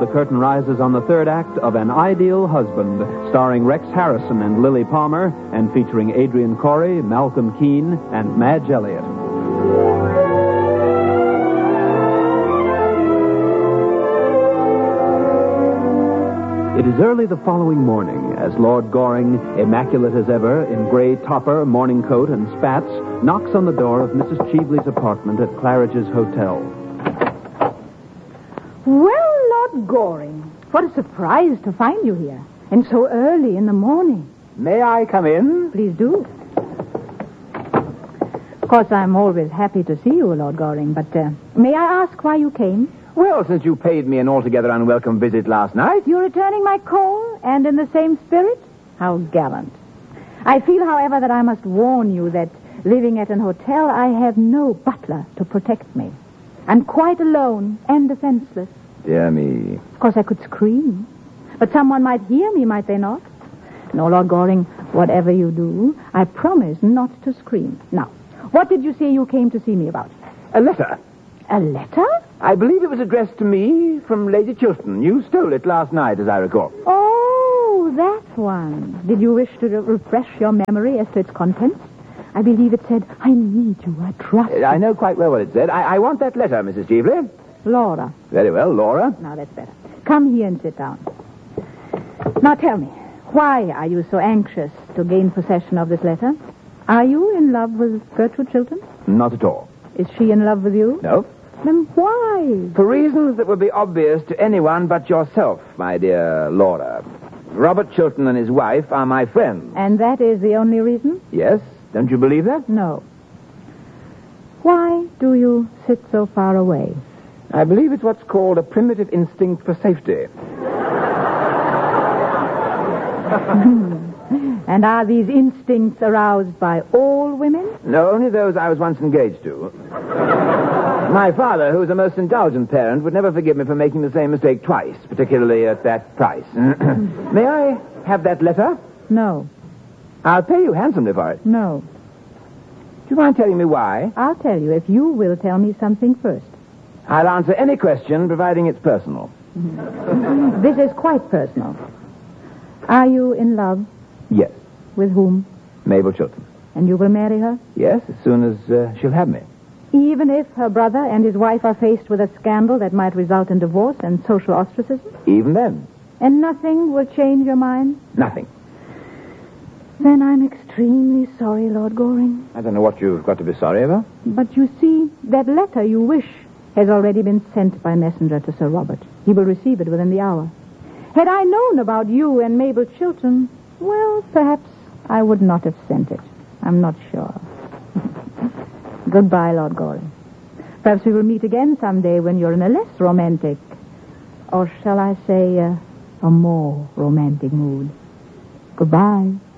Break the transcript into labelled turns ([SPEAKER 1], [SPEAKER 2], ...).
[SPEAKER 1] the curtain rises on the third act of An Ideal Husband, starring Rex Harrison and Lily Palmer, and featuring Adrian Corey, Malcolm Keane, and Madge Elliott. It is early the following morning as Lord Goring, immaculate as ever, in gray topper, morning coat, and spats, knocks on the door of Mrs. Cheveley's apartment at Claridge's Hotel.
[SPEAKER 2] Well, Lord Goring, what a surprise to find you here, and so early in the morning.
[SPEAKER 3] May I come in?
[SPEAKER 2] Please do. Of course, I'm always happy to see you, Lord Goring, but may I ask why you came?
[SPEAKER 3] Well, since you paid me an altogether unwelcome visit last night.
[SPEAKER 2] You're returning my call, and in the same spirit? How gallant. I feel, however, that I must warn you that living at an hotel, I have no butler to protect me. I'm quite alone and defenseless.
[SPEAKER 3] Dear me.
[SPEAKER 2] Of course, I could scream. But someone might hear me, might they not? No, Lord Goring, whatever you do, I promise not to scream. Now, what did you say you came to see me about?
[SPEAKER 3] A letter.
[SPEAKER 2] A letter?
[SPEAKER 3] I believe it was addressed to me from Lady Chiltern. You stole it last night, as I recall.
[SPEAKER 2] Oh, that one. Did you wish to refresh your memory as to its contents? I believe it said, I need you, I trust you.
[SPEAKER 3] I know quite well what it said. I want that letter, Mrs. Cheveley.
[SPEAKER 2] Laura.
[SPEAKER 3] Very well, Laura.
[SPEAKER 2] Now, that's better. Come here and sit down. Now, tell me, why are you so anxious to gain possession of this letter? Are you in love with Gertrude Chiltern?
[SPEAKER 3] Not at all.
[SPEAKER 2] Is she in love with you?
[SPEAKER 3] No.
[SPEAKER 2] Then why?
[SPEAKER 3] For reasons that would be obvious to anyone but yourself, my dear Laura. Robert Chiltern and his wife are my friends.
[SPEAKER 2] And that is the only reason?
[SPEAKER 3] Yes. Don't you believe that?
[SPEAKER 2] No. Why do you sit so far away?
[SPEAKER 3] I believe it's what's called a primitive instinct for safety.
[SPEAKER 2] And are these instincts aroused by all women?
[SPEAKER 3] No, only those I was once engaged to. My father, who was a most indulgent parent, would never forgive me for making the same mistake twice, particularly at that price. May I have that letter?
[SPEAKER 2] No.
[SPEAKER 3] I'll pay you handsomely for it.
[SPEAKER 2] No.
[SPEAKER 3] Do you mind telling me why?
[SPEAKER 2] I'll tell you if you will tell me something first.
[SPEAKER 3] I'll answer any question, providing it's personal.
[SPEAKER 2] This is quite personal. Are you in love?
[SPEAKER 3] Yes.
[SPEAKER 2] With whom?
[SPEAKER 3] Mabel Chiltern.
[SPEAKER 2] And you will marry her?
[SPEAKER 3] Yes, as soon as she'll have me.
[SPEAKER 2] Even if her brother and his wife are faced with a scandal that might result in divorce and social ostracism?
[SPEAKER 3] Even then.
[SPEAKER 2] And nothing will change your mind?
[SPEAKER 3] Nothing.
[SPEAKER 2] Then I'm extremely sorry, Lord Goring.
[SPEAKER 3] I don't know what you've got to be sorry about.
[SPEAKER 2] But you see, that letter you wish has already been sent by messenger to Sir Robert. He will receive it within the hour. Had I known about you and Mabel Chiltern, well, perhaps I would not have sent it. I'm not sure. Goodbye, Lord Goring. Perhaps we will meet again someday when you're in a less romantic, or shall I say, a more romantic mood. Goodbye.